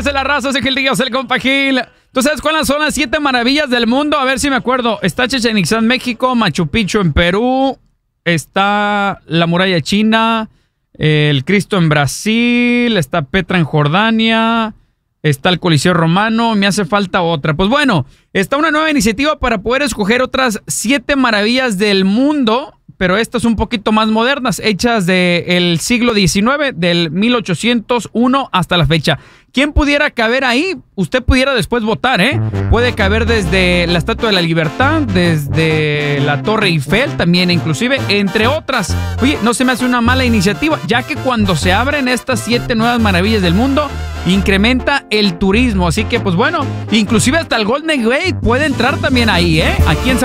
dice la raza? Soy Gil Díaz, el compa Gil. ¿Tú sabes cuáles son las 7 maravillas del mundo? A ver si me acuerdo. Está Chichén Itzá en México, Machu Picchu en Perú, está la muralla china, el Cristo en Brasil, está Petra en Jordania, está el Coliseo Romano, me hace falta otra. Pues bueno, está una nueva iniciativa para poder escoger otras 7 maravillas del mundo, pero estas un poquito más modernas, hechas del siglo XIX, del 1801 hasta la fecha. ¿Quién pudiera caber ahí? Usted pudiera después votar, ¿eh? Puede caber desde la Estatua de la Libertad, desde la Torre Eiffel también, inclusive, entre otras. Oye, no se me hace una mala iniciativa, ya que cuando se abren estas 7 nuevas maravillas del mundo, incrementa el turismo. Así que, pues bueno, inclusive hasta el Golden Gate puede entrar también ahí, ¿eh? Aquí en